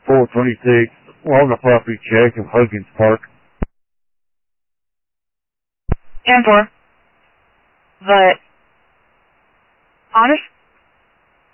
426 on the property check of Huggins Park. And for. But, honest,